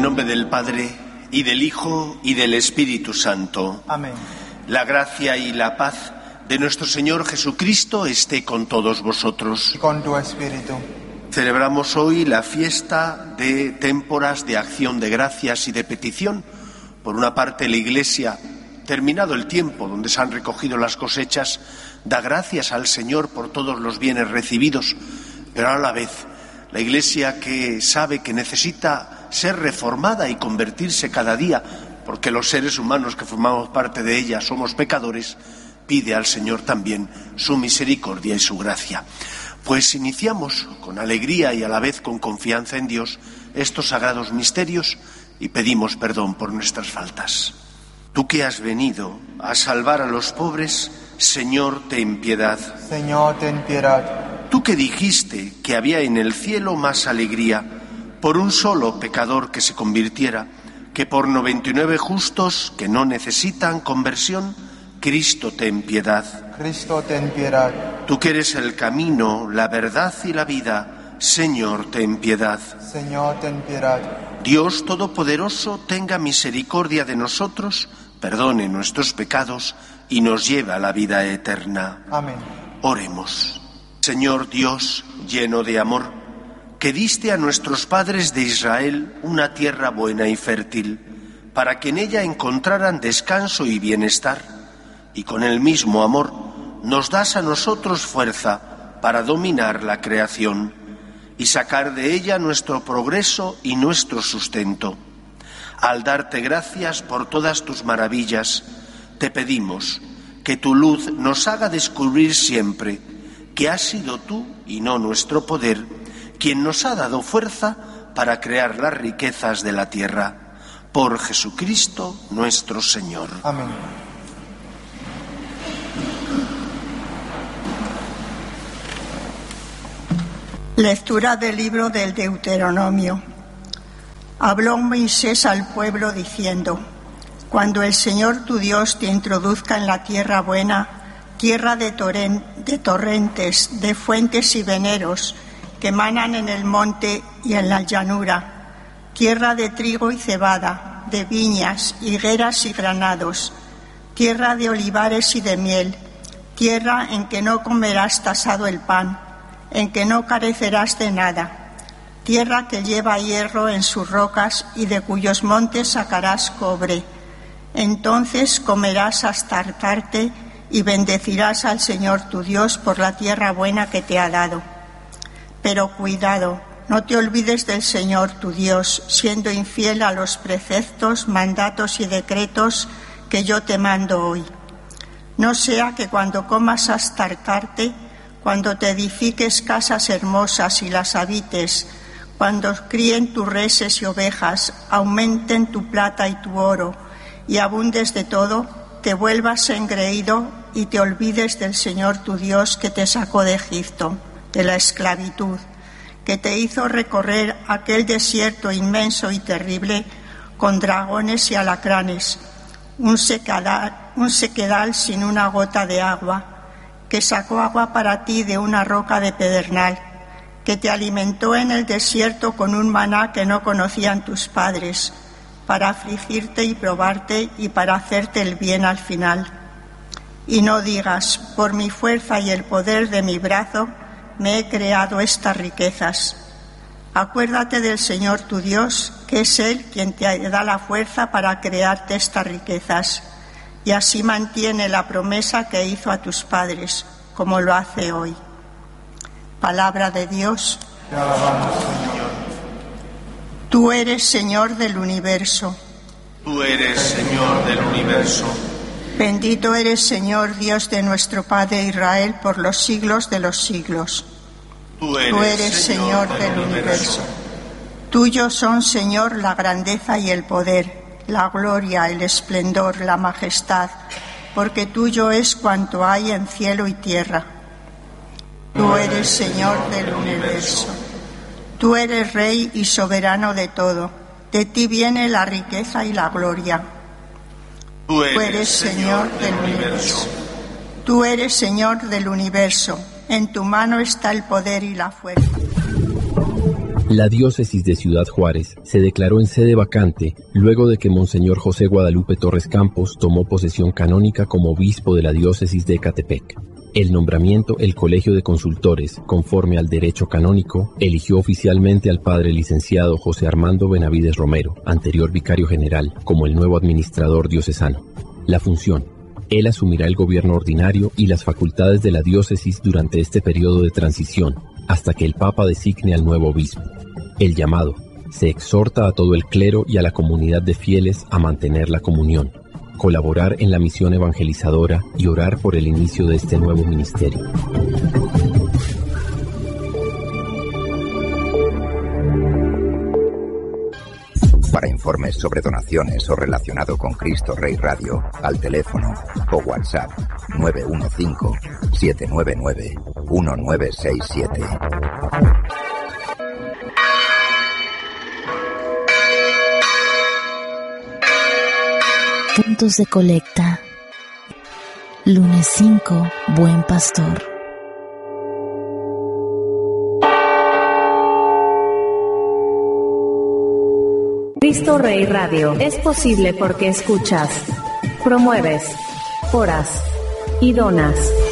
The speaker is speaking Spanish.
el nombre del Padre, y del Hijo, y del Espíritu Santo. Amén. La gracia y la paz de nuestro Señor Jesucristo esté con todos vosotros. Y con tu espíritu. Celebramos hoy la fiesta de témporas de acción de gracias y de petición. Por una parte, la Iglesia, terminado el tiempo donde se han recogido las cosechas, da gracias al Señor por todos los bienes recibidos, pero a la vez la Iglesia, que sabe que necesita ser reformada y convertirse cada día, porque los seres humanos que formamos parte de ella somos pecadores, pide al Señor también su misericordia y su gracia. Pues iniciamos con alegría y a la vez con confianza en Dios estos sagrados misterios y pedimos perdón por nuestras faltas. Tú que has venido a salvar a los pobres, Señor, ten piedad. Señor, ten piedad. Tú que dijiste que había en el cielo más alegría por un solo pecador que se convirtiera, que por 99 justos que no necesitan conversión, Cristo, ten piedad. Cristo, ten piedad. Tú que eres el camino, la verdad y la vida, Señor, ten piedad. Señor, ten piedad. Dios Todopoderoso, tenga misericordia de nosotros, perdone nuestros pecados y nos lleve a la vida eterna. Amén. Oremos. Señor Dios, lleno de amor, que diste a nuestros padres de Israel una tierra buena y fértil, para que en ella encontraran descanso y bienestar, y con el mismo amor nos das a nosotros fuerza para dominar la creación y sacar de ella nuestro progreso y nuestro sustento. Al darte gracias por todas tus maravillas, te pedimos que tu luz nos haga descubrir siempre que has sido tú, y no nuestro poder, quien nos ha dado fuerza para crear las riquezas de la tierra. Por Jesucristo nuestro Señor. Amén. Lectura del libro del Deuteronomio. Habló Moisés al pueblo diciendo: Cuando el Señor tu Dios te introduzca en la tierra buena, tierra de torrentes, de fuentes y veneros que manan en el monte y en la llanura, tierra de trigo y cebada, de viñas, higueras y granados, tierra de olivares y de miel, tierra en que no comerás tasado el pan, en que no carecerás de nada, tierra que lleva hierro en sus rocas y de cuyos montes sacarás cobre. Entonces comerás hasta hartarte y bendecirás al Señor tu Dios por la tierra buena que te ha dado. Pero cuidado, no te olvides del Señor tu Dios, siendo infiel a los preceptos, mandatos y decretos que yo te mando hoy. No sea que cuando comas hasta hartarte, cuando te edifiques casas hermosas y las habites, cuando críen tus reses y ovejas, aumenten tu plata y tu oro, y abundes de todo, te vuelvas engreído y te olvides del Señor tu Dios que te sacó de Egipto, de la esclavitud, que te hizo recorrer aquel desierto inmenso y terrible con dragones y alacranes, un sequedal sin una gota de agua, que sacó agua para ti de una roca de pedernal, que te alimentó en el desierto con un maná que no conocían tus padres, para afligirte y probarte y para hacerte el bien al final. Y no digas: por mi fuerza y el poder de mi brazo me he creado estas riquezas. Acuérdate del Señor tu Dios, que es Él quien te da la fuerza para crearte estas riquezas, y así mantiene la promesa que hizo a tus padres, como lo hace hoy. Palabra de Dios. Te alabamos, Señor. Tú eres Señor del universo. Tú eres Señor del universo. Bendito eres, Señor, Dios de nuestro Padre Israel, por los siglos de los siglos. Tú eres Señor del universo. Tuyo son, Señor, la grandeza y el poder, la gloria, el esplendor, la majestad, porque tuyo es cuanto hay en cielo y tierra. Tú eres Señor del universo. Tú eres Rey y soberano de todo. De ti viene la riqueza y la gloria. Tú eres Señor del universo. Tú eres Señor del universo. En tu mano está el poder y la fuerza. La diócesis de Ciudad Juárez se declaró en sede vacante luego de que Monseñor José Guadalupe Torres Campos tomó posesión canónica como obispo de la diócesis de Ecatepec. El nombramiento, el Colegio de Consultores, conforme al derecho canónico, eligió oficialmente al padre licenciado José Armando Benavides Romero, anterior vicario general, como el nuevo administrador diocesano. La función: él asumirá el gobierno ordinario y las facultades de la diócesis durante este periodo de transición, hasta que el Papa designe al nuevo obispo. El llamado: se exhorta a todo el clero y a la comunidad de fieles a mantener la comunión, colaborar en la misión evangelizadora y orar por el inicio de este nuevo ministerio. Para informes sobre donaciones o relacionado con Cristo Rey Radio, al teléfono o WhatsApp 915-799-1967. Puntos de colecta. Lunes 5, Buen Pastor. Cristo Rey Radio es posible porque escuchas, promueves, oras y donas.